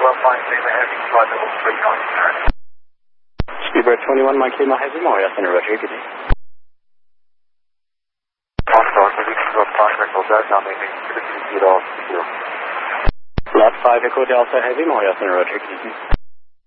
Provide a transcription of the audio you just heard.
Left 5 Lima Heavy, flight level 3 on turn. Speedbird 21 Mike Lima Heavy, Montreal Center, Roger, good day. Foxtrot, Heavy, left 5 Echo Delta, making 50 feet off 0. Left 5 Echo Delta Heavy, Montreal Center, Roger, good evening.